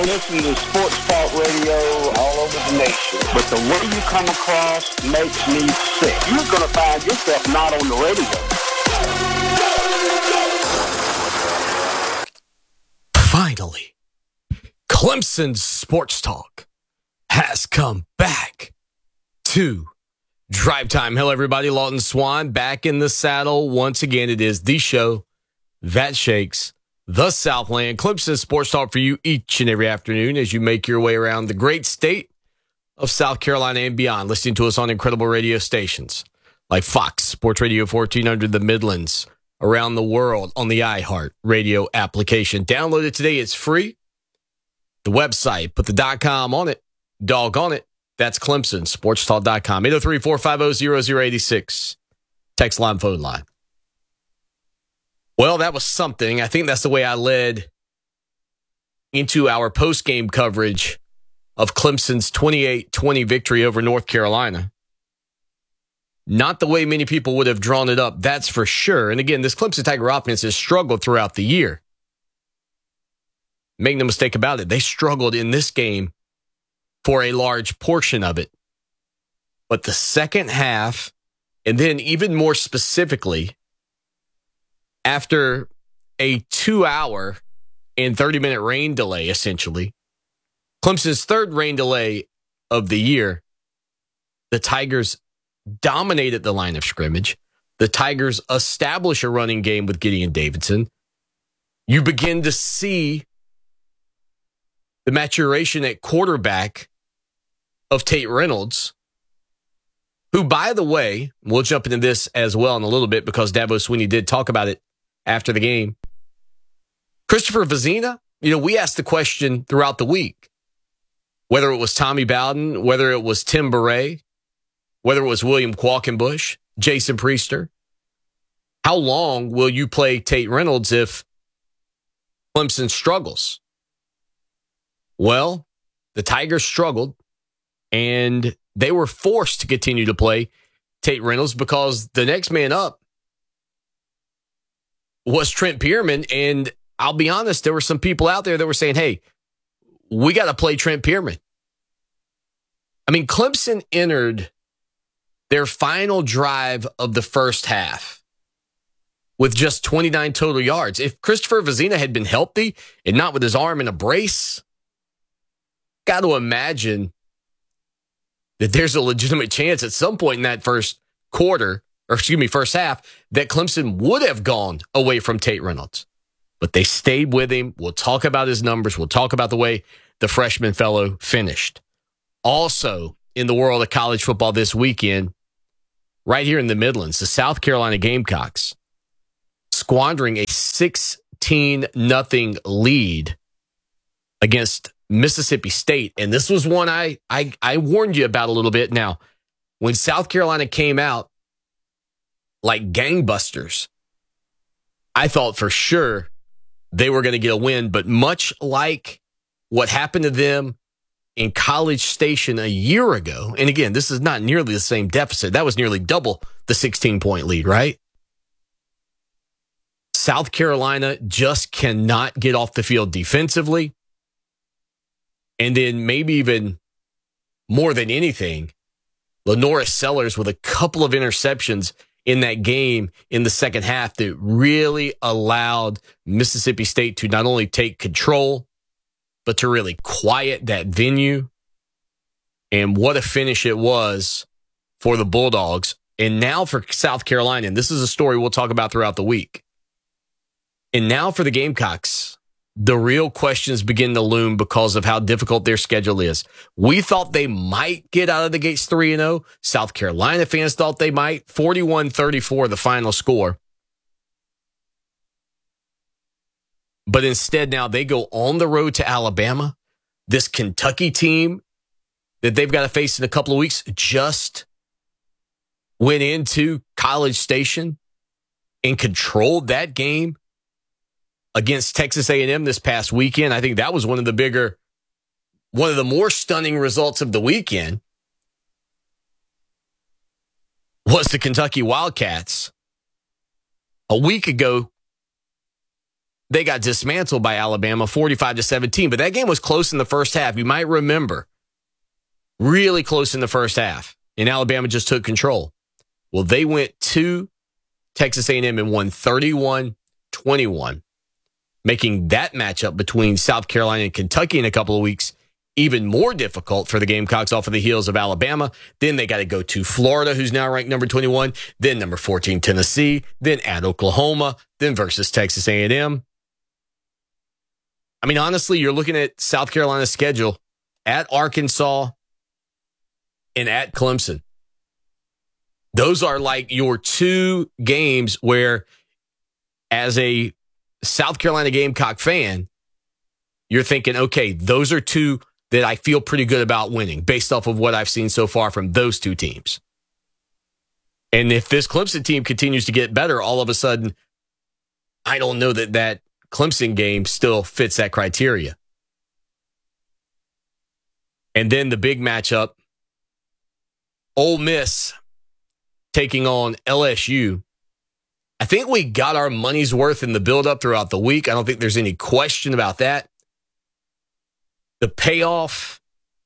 I listen to sports talk radio all over the nation, but the way you come across makes me sick. You're going to find yourself not on the radio. Finally, Clemson Sports Talk has come back to Drive Time. Hello, everybody. Lawton Swan back in the saddle. Once again, it is the show that shakes the Southland. Clemson Sports Talk for you each and every afternoon as you make your way around the great state of South Carolina and beyond, listening to us on incredible radio stations like Fox Sports Radio 1400 the Midlands, around the world on the iHeart Radio application. Download it today. It's free. The website, put the .com on it. Doggone it. That's ClemsonSportsTalk.com. 803-450-0086. Text line, phone line. Well, that was something. I think that's the way I led into our post-game coverage of Clemson's 28-20 victory over North Carolina. Not the way many people would have drawn it up, that's for sure. And again, this Clemson Tiger offense has struggled throughout the year. Make no mistake about it, they struggled in this game for a large portion of it. But the second half, and then even more specifically, after a 2-hour and 30-minute rain delay, essentially, Clemson's third rain delay of the year, the Tigers dominated the line of scrimmage. The Tigers establish a running game with Gideon Davidson. You begin to see the maturation at quarterback of Tate Reynolds, who, by the way, we'll jump into this as well in a little bit because Dabo Swinney did talk about it after the game. Christopher Vezina, we asked the question throughout the week, whether it was Tommy Bowden, whether it was Tim Beret, whether it was William Qualkenbush, Jason Priester, how long will you play Tate Reynolds if Clemson struggles? Well, the Tigers struggled, and they were forced to continue to play Tate Reynolds because the next man up was Trent Pierman. And I'll be honest, there were some people out there that were saying, hey, we got to play Trent Pierman. I mean, Clemson entered their final drive of the first half with just 29 total yards. If Christopher Vezina had been healthy and not with his arm in a brace, got to imagine that there's a legitimate chance at some point in that first half, that Clemson would have gone away from Tate Reynolds. But they stayed with him. We'll talk about his numbers. We'll talk about the way the freshman fellow finished. Also, in the world of college football this weekend, right here in the Midlands, the South Carolina Gamecocks squandering a 16-0 lead against Mississippi State. And this was one I warned you about a little bit. Now, when South Carolina came out like gangbusters, I thought for sure they were going to get a win. But much like what happened to them in College Station a year ago, and again, this is not nearly the same deficit. That was nearly double the 16-point lead, right? South Carolina just cannot get off the field defensively. And then maybe even more than anything, Lenora Sellers with a couple of interceptions in that game in the second half that really allowed Mississippi State to not only take control, but to really quiet that venue. And what a finish it was for the Bulldogs. And now for South Carolina, and this is a story we'll talk about throughout the week. And now for the Gamecocks, the real questions begin to loom because of how difficult their schedule is. We thought they might get out of the gates 3-0. South Carolina fans thought they might. 41-34, the final score. But instead now they go on the road to Alabama. This Kentucky team that they've got to face in a couple of weeks just went into College Station and controlled that game against Texas A&M this past weekend. I think that was one of the more stunning results of the weekend was the Kentucky Wildcats. A week ago, they got dismantled by Alabama 45-17. But that game was close in the first half. You might remember. Really close in the first half. And Alabama just took control. Well, they went to Texas A&M and won 31-21, making that matchup between South Carolina and Kentucky in a couple of weeks even more difficult for the Gamecocks off of the heels of Alabama. Then they got to go to Florida, who's now ranked number 21, then number 14 Tennessee, then at Oklahoma, then versus Texas A&M. I mean, honestly, you're looking at South Carolina's schedule at Arkansas and at Clemson. Those are like your two games where, as a South Carolina Gamecock fan, you're thinking, okay, those are two that I feel pretty good about winning based off of what I've seen so far from those two teams. And if this Clemson team continues to get better, all of a sudden, I don't know that Clemson game still fits that criteria. And then the big matchup, Ole Miss taking on LSU. I think we got our money's worth in the build-up throughout the week. I don't think there's any question about that. The payoff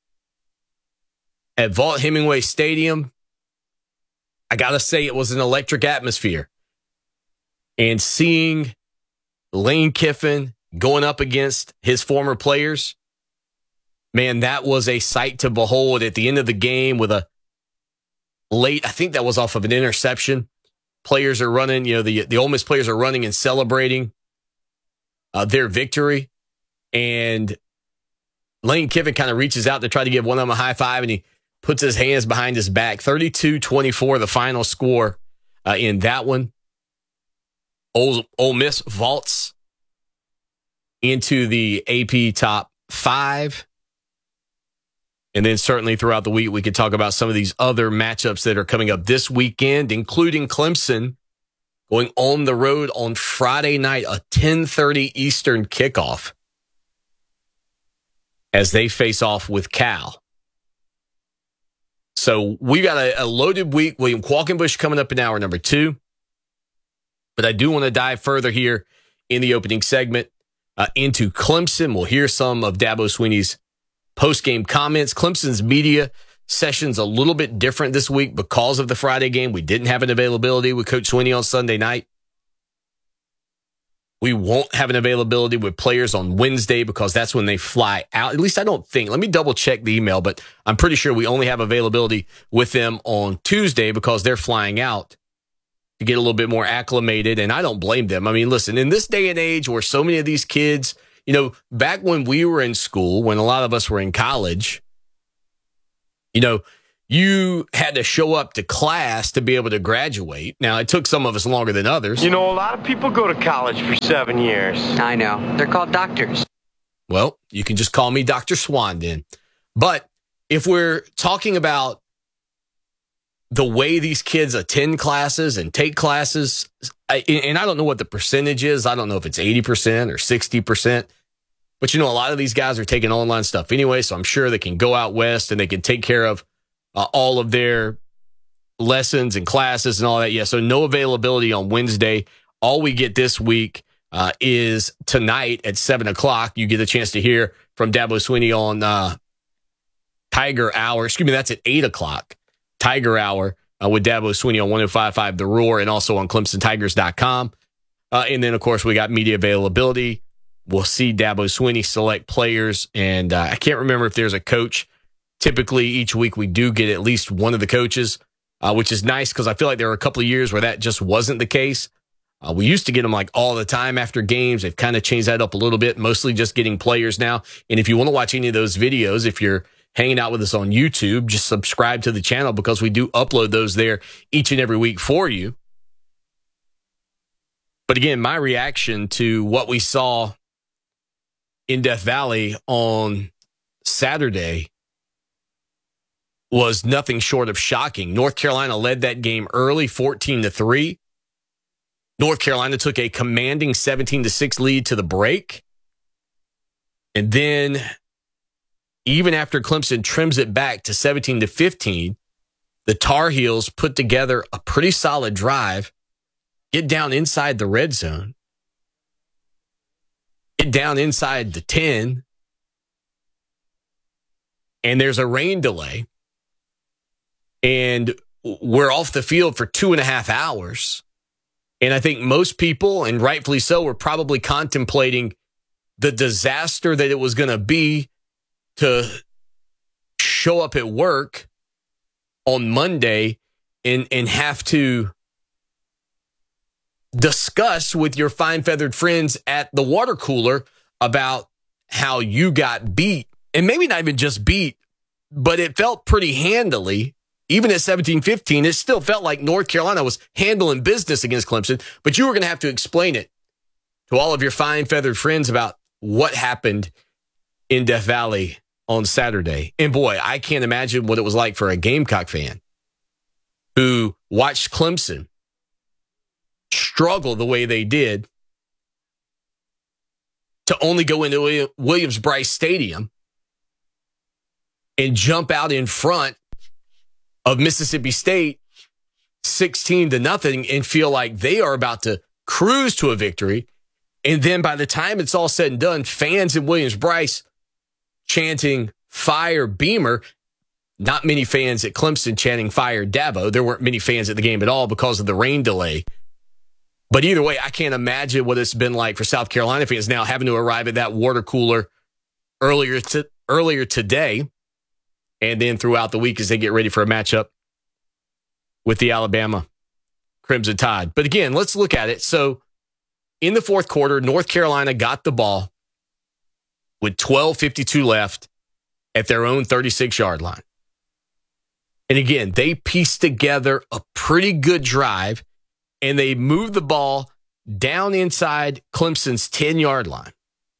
at Vaught-Hemingway Stadium, I got to say it was an electric atmosphere. And seeing Lane Kiffin going up against his former players, man, that was a sight to behold at the end of the game with a late, I think that was off of an interception. Players are running, the Ole Miss players are running and celebrating their victory. And Lane Kiffin kind of reaches out to try to give one of them a high five, and he puts his hands behind his back. 32-24, the final score in that one. Ole Miss vaults into the AP top 5. And then certainly throughout the week, we could talk about some of these other matchups that are coming up this weekend, including Clemson going on the road on Friday night, a 10:30 Eastern kickoff, as they face off with Cal. So we got a loaded week. William Qualkenbush coming up in hour number 2. But I do want to dive further here in the opening segment into Clemson. We'll hear some of Dabo Swinney's post-game comments. Clemson's media session's a little bit different this week because of the Friday game. We didn't have an availability with Coach Swinney on Sunday night. We won't have an availability with players on Wednesday because that's when they fly out. At least I don't think. Let me double check the email, but I'm pretty sure we only have availability with them on Tuesday because they're flying out to get a little bit more acclimated, and I don't blame them. I mean, listen, in this day and age where so many of these kids, back when we were in school, when a lot of us were in college, you had to show up to class to be able to graduate. Now, it took some of us longer than others. A lot of people go to college for 7 years. I know. They're called doctors. Well, you can just call me Dr. Swan then. But if we're talking about the way these kids attend classes and take classes, and I don't know what the percentage is. I don't know if it's 80% or 60%. But, a lot of these guys are taking online stuff anyway, so I'm sure they can go out west and they can take care of all of their lessons and classes and all that. Yeah, so no availability on Wednesday. All we get this week is tonight at 7 o'clock. You get a chance to hear from Dabo Swinney on Tiger Hour. Excuse me, that's at 8 o'clock. Tiger Hour with Dabo Swinney on 105.5 The Roar and also on ClemsonTigers.com. And then, of course, we got media availability. We'll see Dabo Swinney select players, and I can't remember if there's a coach. Typically, each week we do get at least one of the coaches, which is nice because I feel like there were a couple of years where that just wasn't the case. We used to get them like all the time after games. They've kind of changed that up a little bit, mostly just getting players now. And if you want to watch any of those videos, if you're hanging out with us on YouTube, just subscribe to the channel because we do upload those there each and every week for you. But again, my reaction to what we saw in Death Valley on Saturday was nothing short of shocking. North Carolina led that game early, 14-3. North Carolina took a commanding 17-6 lead to the break. And then, even after Clemson trims it back to 17-15, the Tar Heels put together a pretty solid drive, get down inside the red zone, get down inside the 10, and there's a rain delay, and we're off the field for 2.5 hours. And I think most people, and rightfully so, were probably contemplating the disaster that it was going to be to show up at work on Monday and have to discuss with your fine-feathered friends at the water cooler about how you got beat. And maybe not even just beat, but it felt pretty handily. Even at 17-15, it still felt like North Carolina was handling business against Clemson. But you were going to have to explain it to all of your fine-feathered friends about what happened in Death Valley on Saturday. And boy, I can't imagine what it was like for a Gamecock fan who watched Clemson struggle the way they did to only go into Williams-Brice Stadium and jump out in front of Mississippi State 16-0 and feel like they are about to cruise to a victory. And then by the time it's all said and done, fans in Williams-Brice chanting "Fire Beamer." Not many fans at Clemson chanting "Fire Dabo." There weren't many fans at the game at all because of the rain delay. But either way, I can't imagine what it's been like for South Carolina fans now having to arrive at that water cooler earlier today and then throughout the week as they get ready for a matchup with the Alabama Crimson Tide. But again, let's look at it. So in the fourth quarter, North Carolina got the ball with 12:52 left at their own 36-yard line. And again, they pieced together a pretty good drive, and they moved the ball down inside Clemson's 10-yard line.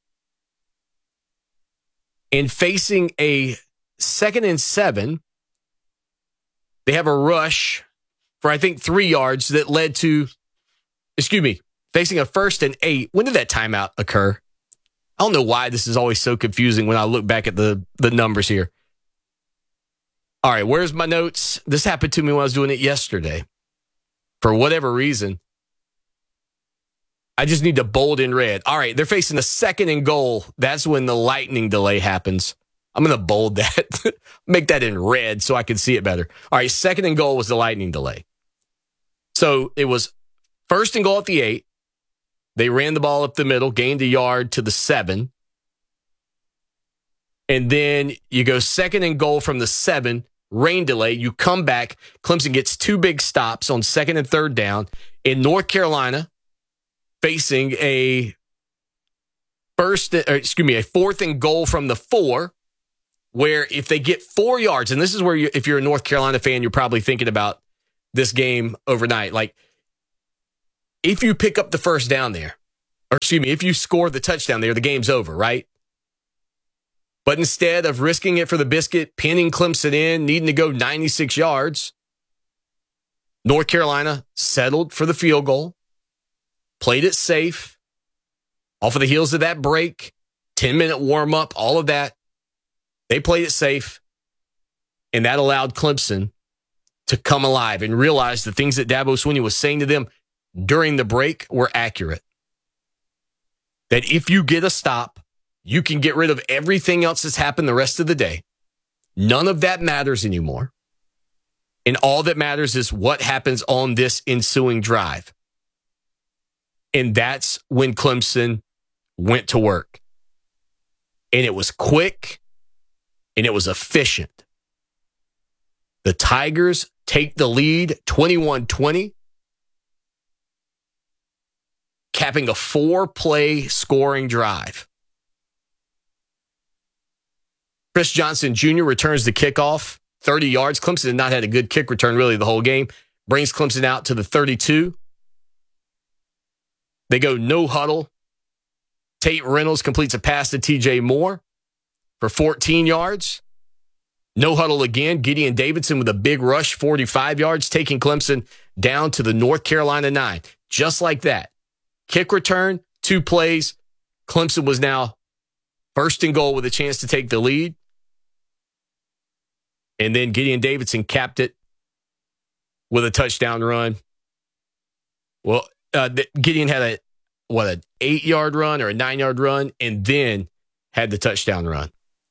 And facing a 2nd and 7, they have a rush for, I think, 3 yards that led to, facing a 1st and 8. When did that timeout occur? I don't know why this is always so confusing when I look back at the numbers here. All right, where's my notes? This happened to me when I was doing it yesterday. For whatever reason, I just need to bold in red. All right, they're facing a 2nd and goal. That's when the lightning delay happens. I'm going to bold that, make that in red so I can see it better. All right, 2nd and goal was the lightning delay. So it was 1st and goal at the 8. They ran the ball up the middle, gained a yard to the 7. And then you go 2nd and goal from the 7, rain delay. You come back. Clemson gets 2 big stops on 2nd and 3rd down. In North Carolina, facing a 4th and goal from the 4, where if they get 4 yards, and this is where if you're a North Carolina fan, you're probably thinking about this game overnight. Like, if you pick up the first down there, if you score the touchdown there, the game's over, right? But instead of risking it for the biscuit, pinning Clemson in, needing to go 96 yards, North Carolina settled for the field goal, played it safe, off of the heels of that break, 10-minute warm-up, all of that. They played it safe, and that allowed Clemson to come alive and realize the things that Dabo Swinney was saying to them during the break were accurate. That if you get a stop, you can get rid of everything else that's happened the rest of the day. None of that matters anymore. And all that matters is what happens on this ensuing drive. And that's when Clemson went to work. And it was quick, and it was efficient. The Tigers take the lead 21-20, capping a 4-play scoring drive. Chris Johnson Jr. returns the kickoff, 30 yards. Clemson had not had a good kick return really the whole game. Brings Clemson out to the 32. They go no huddle. Tate Reynolds completes a pass to TJ Moore for 14 yards. No huddle again. Gideon Davidson with a big rush, 45 yards, taking Clemson down to the North Carolina 9. Just like that. Kick return, 2 plays. Clemson was now 1st and goal with a chance to take the lead. And then Gideon Davidson capped it with a touchdown run. Well, Gideon had an 8-yard run or a 9-yard run, and then had the touchdown run.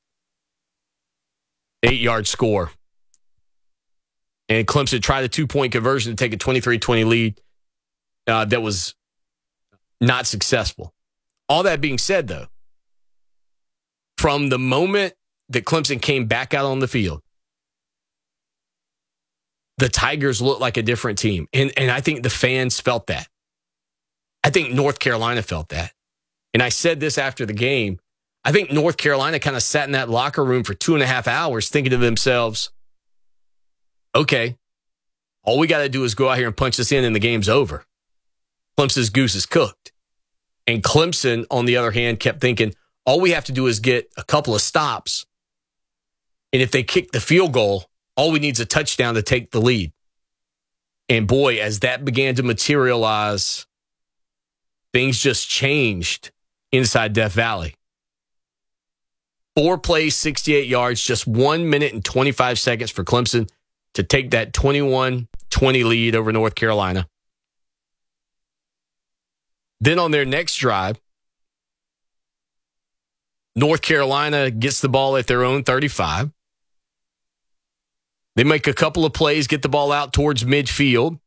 8-yard score. And Clemson tried a 2-point conversion to take a 23-20 lead that was not successful. All that being said, though, from the moment that Clemson came back out on the field, the Tigers looked like a different team. And I think the fans felt that. I think North Carolina felt that. And I said this after the game. I think North Carolina kind of sat in that locker room for 2.5 hours thinking to themselves, okay, all we got to do is go out here and punch this in and the game's over. Clemson's goose is cooked. And Clemson, on the other hand, kept thinking, all we have to do is get a couple of stops. And if they kick the field goal, all we need is a touchdown to take the lead. And boy, as that began to materialize, things just changed inside Death Valley. 4 plays, 68 yards, just 1 minute and 25 seconds for Clemson to take that 21-20 lead over North Carolina. Then on their next drive, North Carolina gets the ball at their own 35. They make a couple of plays, get the ball out towards midfield.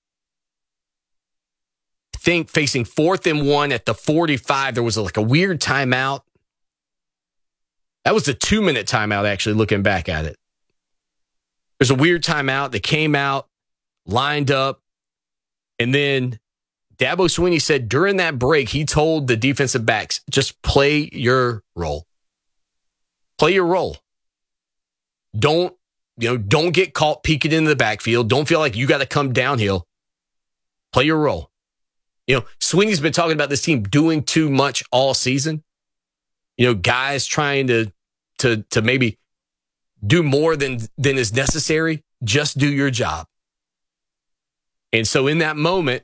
I think facing 4th and 1 at the 45, there was like a weird timeout. That was the 2-minute timeout, actually, looking back at it. There's a weird timeout. They came out, lined up, and then Dabo Swinney said during that break, he told the defensive backs, just play your role. Play your role. Don't get caught peeking into the backfield. Don't feel like you got to come downhill. Play your role. Swinney's been talking about this team doing too much all season. Guys trying to maybe do more than is necessary. Just do your job. And so in that moment,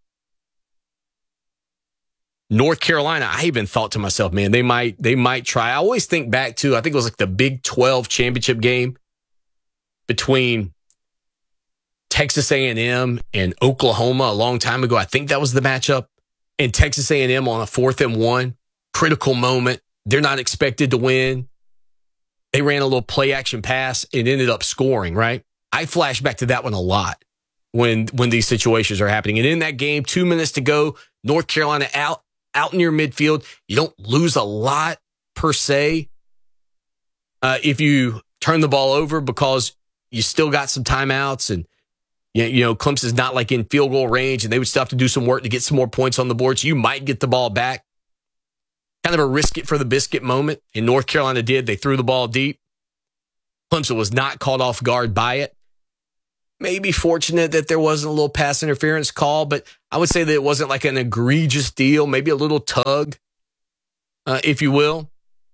North Carolina, I even thought to myself, man, they might try. I always think back to, I think it was like the Big 12 championship game between Texas A&M and Oklahoma a long time ago. I think that was the matchup. And Texas A&M on a 4th and 1, critical moment. They're not expected to win. They ran a little play action pass and ended up scoring, right? I flash back to that one a lot when these situations are happening. And in that game, 2 minutes to go, North Carolina out near midfield. You don't lose a lot per se if you turn the ball over because you still got some timeouts and Clemson's not like in field goal range and they would still have to do some work to get some more points on the board. So you might get the ball back. Kind of a risk it for the biscuit moment. And North Carolina did. They threw the ball deep. Clemson was not caught off guard by it. Maybe fortunate that there wasn't a little pass interference call, but I would say that it wasn't like an egregious deal, maybe a little tug, if you will.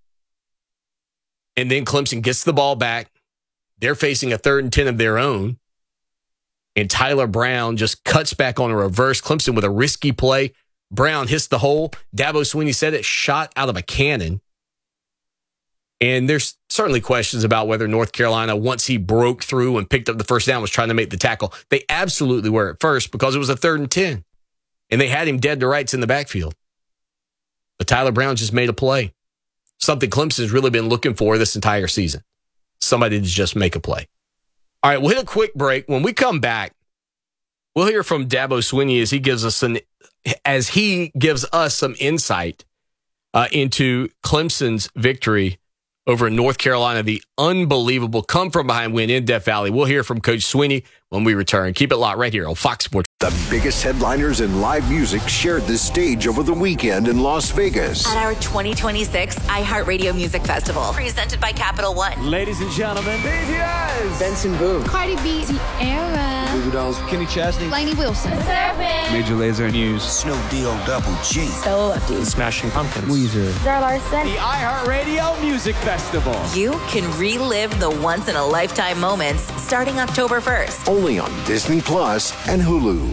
And then Clemson gets the ball back. They're facing a 3rd and 10 of their own. And Tyler Brown just cuts back on a reverse. Clemson with a risky play. Brown hits the hole. Dabo Swinney said it shot out of a cannon. And there's certainly questions about whether North Carolina, once he broke through and picked up the first down, was trying to make the tackle. They absolutely were at first because it was a 3rd and 10. And they had him dead to rights in the backfield. But Tyler Brown just made a play. Something Clemson's really been looking for this entire season. Somebody to just make a play. All right, we'll hit a quick break. When we come back, we'll hear from Dabo Swinney as he gives us some insight into Clemson's victory over North Carolina, the unbelievable come-from-behind win in Death Valley. We'll hear from Coach Swinney when we return. Keep it locked right here on Fox Sports. The biggest headliners in live music shared the stage over the weekend in Las Vegas. At our 2026 iHeartRadio Music Festival, presented by Capital One. Ladies and gentlemen, BTS, Benson Boone, Cardi B, Sierra, Goo Goo Dolls, Kenny Chesney, Lainey Wilson, Major Lazer, News, Snoop D-O Double G, Stella Lefty, Smashing Pumpkins, Weezer, Zara Larson. the iHeartRadio Music Festival. You can relive the once-in-a-lifetime moments starting October 1st. only on Disney Plus and Hulu.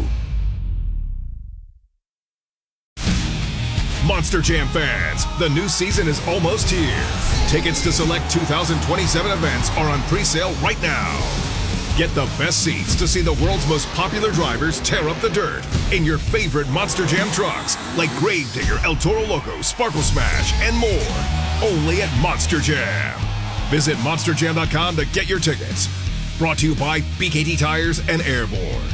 Monster Jam fans, the new season is almost here. Tickets to select 2027 events are on pre-sale right now. Get the best seats to see the world's most popular drivers tear up the dirt in your favorite Monster Jam trucks, like Gravedigger, El Toro Loco, Sparkle Smash, and more. Only at Monster Jam. Visit monsterjam.com to get your tickets. Brought to you by BKT Tires and Airborne.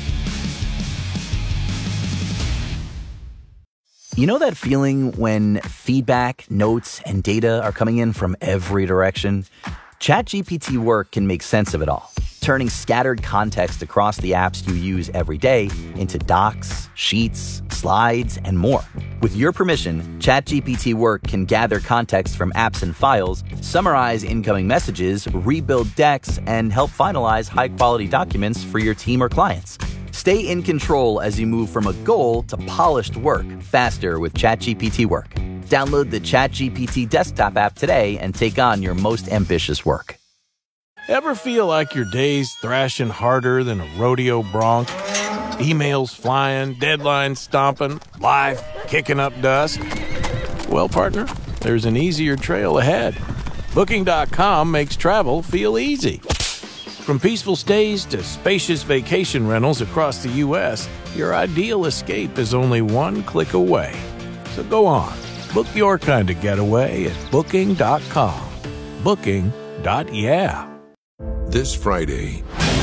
You know that feeling when feedback, notes, and data are coming in from every direction? ChatGPT Work can make sense of it all, turning scattered context across the apps you use every day into docs, sheets, slides, and more. With your permission, ChatGPT Work can gather context from apps and files, summarize incoming messages, rebuild decks, and help finalize high-quality documents for your team or clients. Stay in control as you move from a goal to polished work faster with ChatGPT Work. Download the ChatGPT desktop app today and take on your most ambitious work. Ever feel like your day's thrashing harder than a rodeo bronc? Emails flying, deadlines stomping, life kicking up dust? Well, partner, there's an easier trail ahead. Booking.com makes travel feel easy. From peaceful stays to spacious vacation rentals across the U.S., your ideal escape is only one click away. So go on, book your kind of getaway at Booking.com. Booking.yeah. This Friday.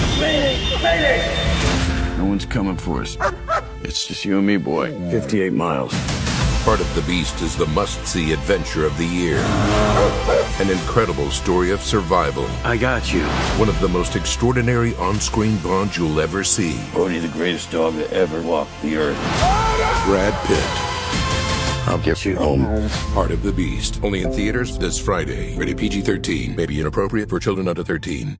No one's coming for us. It's just you and me, boy. 58 miles. Part of the Beast is the must-see adventure of the year. An incredible story of survival. I got you. One of the most extraordinary on-screen bonds you'll ever see. Bodhi, the greatest dog to ever walk the earth. Brad Pitt. I'll get you home. Part of the Beast. Only in theaters this Friday. Rated PG-13. May be inappropriate for children under 13.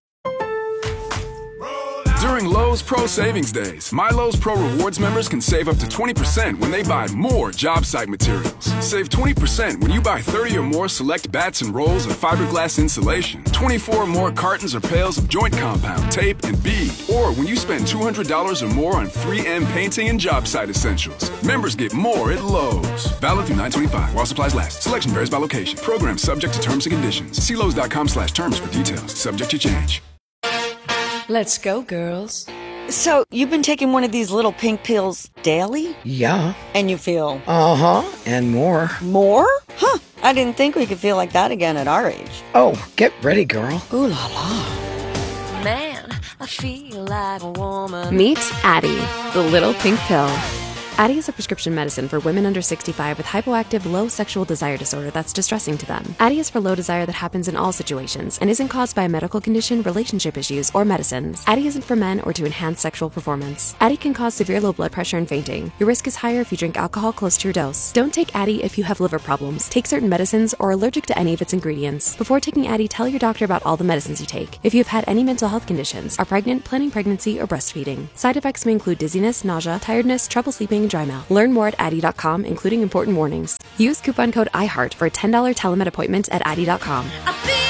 During Lowe's Pro Savings Days, My Lowe's Pro Rewards members can save up to 20% when they buy more job site materials. Save 20% when you buy 30 or more select bats and rolls of fiberglass insulation, 24 or more cartons or pails of joint compound, tape, and bead, or when you spend $200 or more on 3M painting and job site essentials. Members get more at Lowe's. Valid through 9/25 while supplies last. Selection varies by location. Program subject to terms and conditions. See Lowe's.com/terms for details. Subject to change. Let's go, girls. So, you've been taking one of these little pink pills daily? Yeah. And you feel? Uh-huh, and more. More? Huh, I didn't think we could feel like that again at our age. Oh, get ready, girl. Ooh la la. Man, I feel like a woman. Meet Addyi, the little pink pill. Addyi is a prescription medicine for women under 65 with hypoactive low sexual desire disorder that's distressing to them. Addyi is for low desire that happens in all situations and isn't caused by a medical condition, relationship issues, or medicines. Addyi isn't for men or to enhance sexual performance. Addyi can cause severe low blood pressure and fainting. Your risk is higher if you drink alcohol close to your dose. Don't take Addyi if you have liver problems, take certain medicines, or are allergic to any of its ingredients. Before taking Addyi, tell your doctor about all the medicines you take. If you've had any mental health conditions, are pregnant, planning pregnancy, or breastfeeding. Side effects may include dizziness, nausea, tiredness, trouble sleeping, and dry mouth. Learn more at Addyi.com, including important warnings. Use coupon code IHEART for a $10 telemed appointment at Addyi.com.